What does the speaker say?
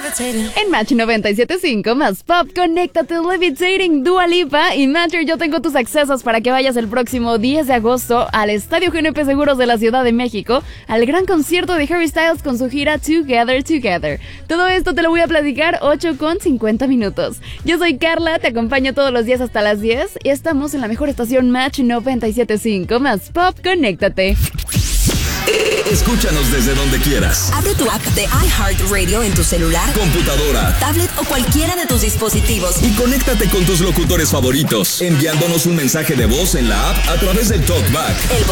En Match 97.5 más Pop, conéctate Levitating, Dua Lipa y Matcher. Yo tengo tus accesos para que vayas el próximo 10 de agosto al Estadio GNP Seguros de la Ciudad de México al gran concierto de Harry Styles con su gira Together Together. Todo esto te lo voy a platicar 8:50. Yo soy Carla, te acompaño todos los días hasta las 10 y estamos en la mejor estación Match 97.5 más Pop, conéctate. Escúchanos desde donde quieras. Abre tu app de iHeartRadio en tu celular, computadora, tablet o cualquiera de tus dispositivos. Y conéctate con tus locutores favoritos, enviándonos un mensaje de voz en la app a través del TalkBack.